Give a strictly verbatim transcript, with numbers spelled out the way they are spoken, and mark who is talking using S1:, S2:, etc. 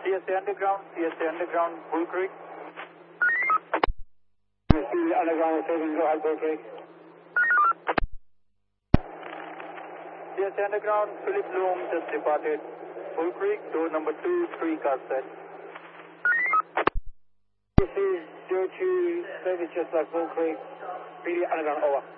S1: C S A Underground, C S A Underground, Bull Creek.
S2: C S A Underground receiving, go ahead, Bull Creek.
S1: C S A Underground, Philip Loom just departed. Bull Creek, door number two, three car set.
S2: This is zero two, service just like Bull Creek, P D Underground, over.